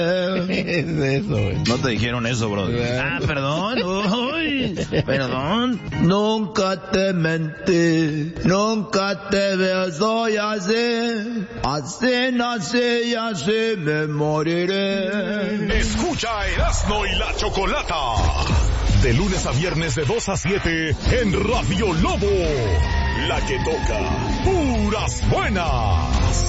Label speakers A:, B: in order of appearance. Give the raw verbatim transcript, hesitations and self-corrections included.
A: es eso, güey?
B: No te dijeron eso, bro. Ah, perdón. Uy, perdón.
A: Nunca te mentí, nunca te soy así, así nací y así me moriré.
C: Escucha Erasmo y la Chocolata, de lunes a viernes de dos a siete en Radio Lobo, la que toca puras buenas.